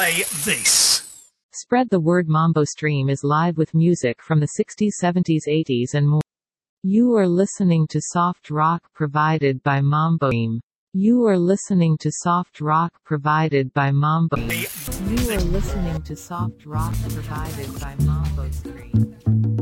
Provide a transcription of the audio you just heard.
Play this. Spread the word. Mambo Stream is live with music from the 60s, 70s, 80s and more. You are listening to soft rock provided by Mambo Stream. You are listening to soft rock provided by Mambo. You are listening to soft rock provided by Mambo Stream.